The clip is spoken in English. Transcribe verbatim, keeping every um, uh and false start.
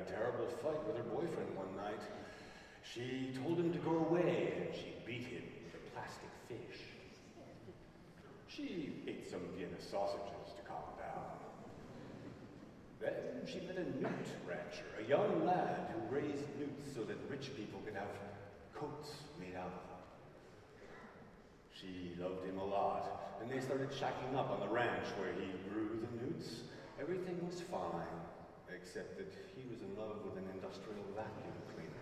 terrible fight with her boyfriend one night. She told him to go away, and she beat him with a plastic fish. She ate some Vienna sausages to calm down. Then she met a newt rancher, a young lad who raised newts so that rich people could have coats made out of them. She loved him a lot, and they started shacking up on the ranch where he grew the newts. Everything was fine, except that he was in love with an industrial vacuum cleaner.